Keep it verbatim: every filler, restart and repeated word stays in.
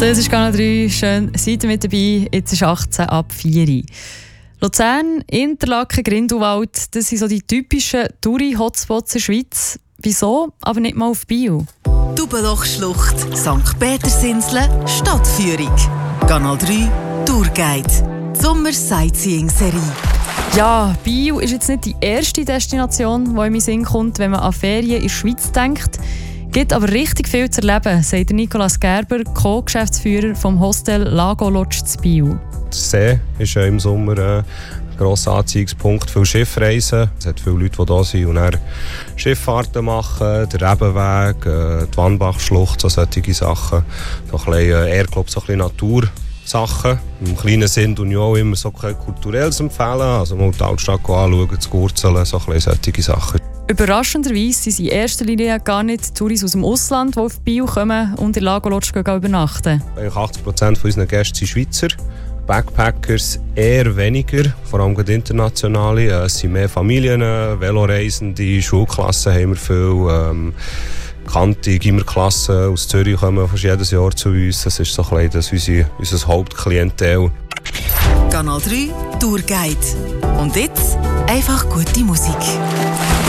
Das ist Kanal drei. Schön, seid ihr mit dabei. Jetzt ist achtzehn ab vier. Luzern, Interlaken, Grindelwald, das sind so die typischen Touri-Hotspots in der Schweiz. Wieso? Aber nicht mal auf Biel. Dubenlochschlucht, Sankt Petersinsel, Stadtführung. Kanal drei Tourguide. Die Sommer-Sightseeing-Serie. Ja, Biel ist jetzt nicht die erste Destination, die in meinen Sinn kommt, wenn man an Ferien in der Schweiz denkt. Es gibt aber richtig viel zu erleben, sagt Nicolas Gerber, Co-Geschäftsführer vom Hostel Lago Lodge zu Biel. Der See ist im Sommer ein grosser Anziehungspunkt. Viele Schiffreisen. Es hat viele Leute, die hier sind und dann Schifffahrten machen. Der Rebenweg, die Wannbachschlucht, so solche Sachen. So ein bisschen, eher glaube so ein bisschen Natursachen. Im kleinen Sinn tun ich auch immer so ein kulturelles empfehlen. Also mal die Altstadt anschauen, zu Gurzeln, so ein bisschen solche Sachen. Überraschenderweise sind in erster Linie gar nicht Touristen aus dem Ausland, die auf Biel kommen und in Lago Lodge übernachten. achtzig Prozent unserer Gäste sind Schweizer. Backpackers eher weniger, vor allem internationale. Es sind mehr Familien, Veloreisende, Schulklassen haben wir viel. Ähm, Bekannte Gimmerklassen aus Zürich kommen fast jedes Jahr zu uns. Das ist so ein bisschen das unsere, unser Hauptklientel. Kanal drei Tourguide. Und jetzt einfach gute Musik.